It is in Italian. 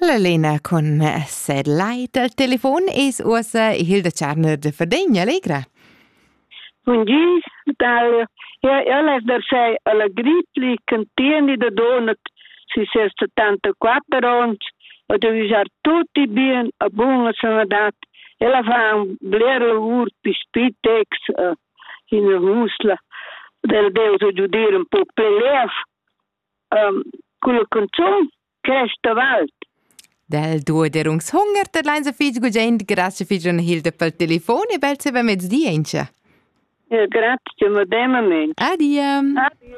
La Lena con Said Light al telefon es usa Hilda Czarner de Verdegna, Allegra. Buongiorno, Natalia. Io les dar sei alla gripli cantieni da donut si ser 74 ans o de usar tutti bien a buona sanadat. Ela fa un bler lavur pispitex in musla del deus a giudire un po' pelef con la canzone Cresta Wald. Del Duoderungshunger, der lein so fich gugent, grazie fich an Hilda pel telefon e bel sebe mezz diencha. Grazie, modernamente. Adia.